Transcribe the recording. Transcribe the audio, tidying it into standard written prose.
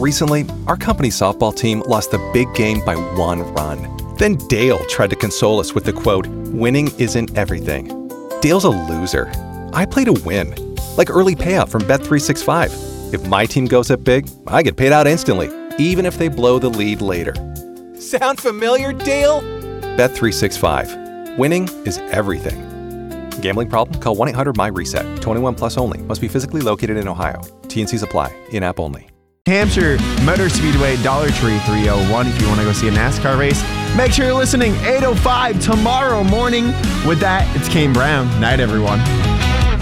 Recently, our company softball team lost the big game by 1 run. Then Dale tried to console us with the quote, "Winning isn't everything." Dale's a loser. I play to win. Like early payout from Bet365. If my team goes up big, I get paid out instantly, even if they blow the lead later. Sound familiar, Dale? Bet365. Winning is everything. Gambling problem? Call 1-800-MY-RESET. 21 plus only. Must be physically located in Ohio. T&Cs apply. In-app only. Hampshire Motor Speedway, Dollar Tree 301 if you want to go see a NASCAR race. Make sure you're listening 8:05 tomorrow morning. With that, it's Kane Brown. Night, everyone.